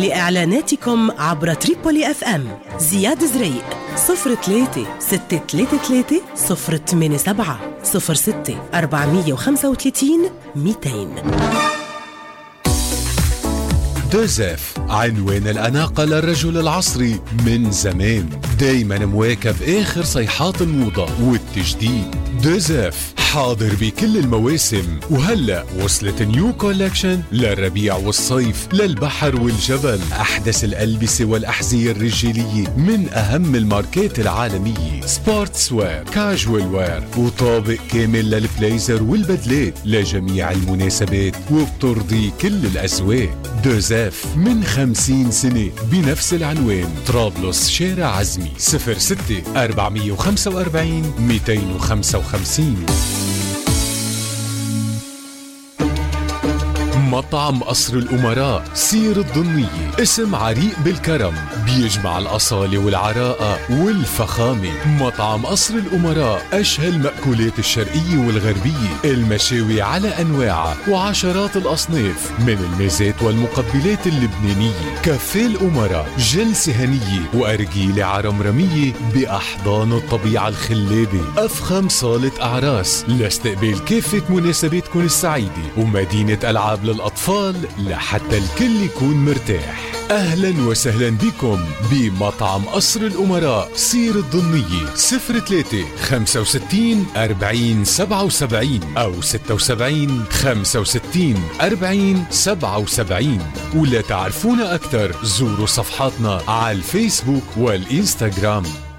لإعلاناتكم عبر تريبولي اف ام زياد زريق 03 633 087 06 435 200. دوزيف، عنوان الأناقة للرجل العصري من زمان، دايما مواكب آخر صيحات الموضة والتجديد. دوزيف حاضر بكل المواسم، وهلأ وصلت نيو كولكشن للربيع والصيف، للبحر والجبل، أحدث الألبسة والأحذية الرجالية من أهم الماركات العالمية، سبورتس وير، كاجوال وير، وطابق كامل للبليزر والبدلات لجميع المناسبات، وبترضي كل الأذواق. دوزيف من 50 سنة بنفس العنوان، طرابلس، شارع عزمي، 06 445 255. مطعم قصر الأمراء سير الضمية، اسم عريق بالكرم، بيجمع الأصالة والعراقة والفخامة. مطعم قصر الأمراء أشهى المأكولات الشرقية والغربية، المشاوي على أنواعها وعشرات الأصناف من الميزات والمقبلات اللبنانية. كافيه الأمراء، جلسة هنية وأرجيلة عرمرمية بأحضان الطبيعة الخلابة. أفخم صالة أعراس لاستقبال كافة مناسباتكم السعيدة، ومدينة ألعاب للأطفال لحتى الكل يكون مرتاح. أهلا وسهلا بكم بمطعم قصر الأمراء سير الضمية، 03 65 40 77 أو 76 65 40 77. ولا تعرفونا أكثر زوروا صفحاتنا على الفيسبوك والإنستغرام.